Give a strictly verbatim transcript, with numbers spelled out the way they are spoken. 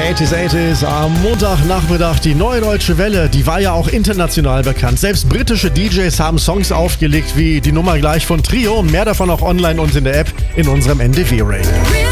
achtziger, achtziger am Montagnachmittag. Die Neue Deutsche Welle, die war ja auch international bekannt. Selbst britische D Js haben Songs aufgelegt wie die Nummer gleich von Trio. Mehr davon auch online und in der App in unserem N D W Radio.